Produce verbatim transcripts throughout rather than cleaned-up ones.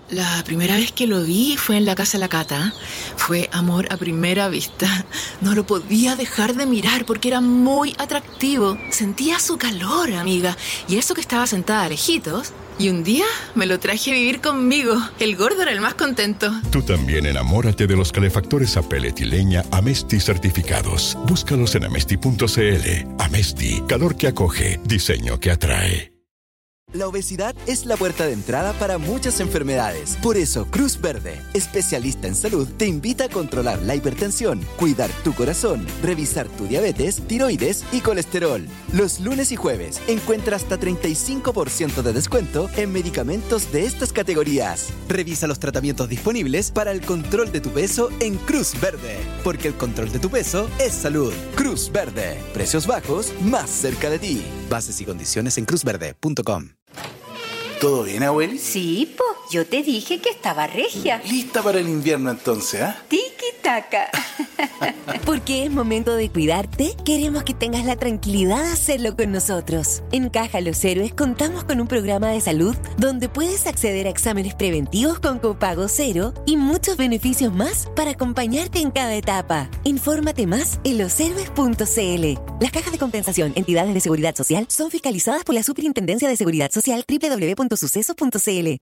La primera vez que lo vi fue en la casa de la Cata. Fue amor a primera vista. No lo podía dejar de mirar porque era muy atractivo. Sentía su calor, amiga. Y eso que estaba sentada lejitos. Y un día me lo traje a vivir conmigo. El gordo era el más contento. Tú también enamórate de los calefactores a pellet y leña Amesti certificados. Búscalos en amesti punto cl. Amesti, calor que acoge, diseño que atrae. La obesidad es la puerta de entrada para muchas enfermedades. Por eso, Cruz Verde, especialista en salud, te invita a controlar la hipertensión, cuidar tu corazón, revisar tu diabetes, tiroides y colesterol. Los lunes y jueves encuentra hasta treinta y cinco por ciento de descuento en medicamentos de estas categorías. Revisa los tratamientos disponibles para el control de tu peso en Cruz Verde, porque el control de tu peso es salud. Cruz Verde, precios bajos más cerca de ti. Bases y condiciones en cruz verde punto com. ¿Todo bien, abueli? Sí, po. Yo te dije que estaba regia. Lista para el invierno entonces, ¿ah? ¿eh? Tiki-taka. Porque es momento de cuidarte, queremos que tengas la tranquilidad de hacerlo con nosotros. En Caja Los Héroes contamos con un programa de salud donde puedes acceder a exámenes preventivos con copago cero y muchos beneficios más para acompañarte en cada etapa. Infórmate más en los héroes punto cl. Las cajas de compensación, entidades de seguridad social, son fiscalizadas por la Superintendencia de Seguridad Social doble u doble u doble u punto sucesos punto cl.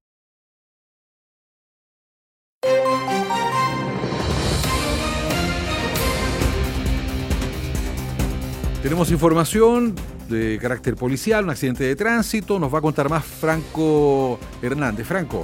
Tenemos información de carácter policial, un accidente de tránsito. Nos va a contar más Franco Hernández. Franco.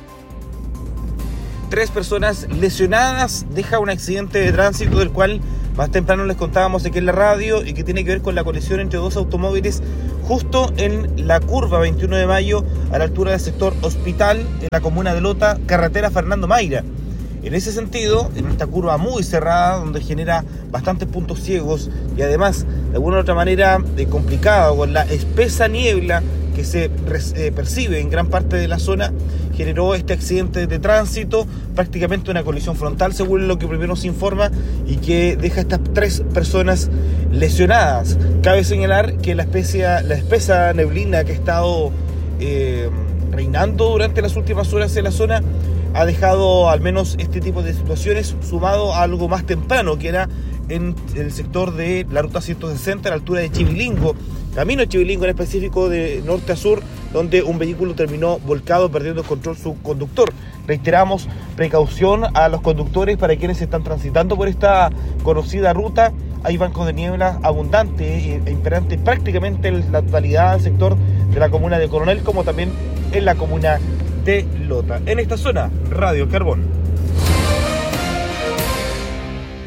Tres personas lesionadas deja un accidente de tránsito del cual más temprano les contábamos aquí en la radio y que tiene que ver con la colisión entre dos automóviles justo en la curva veintiuno de mayo a la altura del sector Hospital en la comuna de Lota, carretera Fernando Mayra. En ese sentido, en esta curva muy cerrada, donde genera bastantes puntos ciegos y además, de alguna u otra manera, eh, complicada, con la espesa niebla que se eh, percibe en gran parte de la zona, generó este accidente de tránsito, prácticamente una colisión frontal, según lo que primero se informa, y que deja a estas tres personas lesionadas. Cabe señalar que la, especie, la espesa neblina que ha estado eh, reinando durante las últimas horas en la zona ha dejado al menos este tipo de situaciones, sumado a algo más temprano, que era en el sector de la ruta ciento sesenta, a la altura de Chivilingo, camino de Chivilingo en específico, de norte a sur, donde un vehículo terminó volcado, perdiendo el control su conductor. Reiteramos, precaución a los conductores para quienes están transitando por esta conocida ruta. Hay bancos de niebla abundantes e imperantes prácticamente en la totalidad del sector de la comuna de Coronel, como también en la comuna de Lota. En esta zona, Radio Carbón.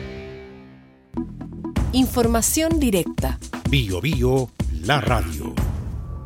Información directa. Bio Bio, la radio.